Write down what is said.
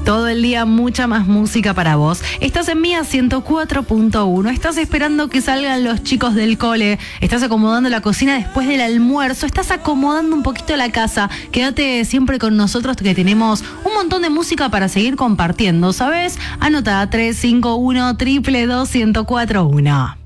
Todo el día mucha más música para vos. Estás en Mía 104.1. Estás esperando que salgan los chicos del cole. Estás acomodando la cocina después del almuerzo. Estás acomodando un poquito la casa. Quédate siempre con nosotros que tenemos un montón de música para seguir compartiendo, ¿sabes? Anota 351 222 1041.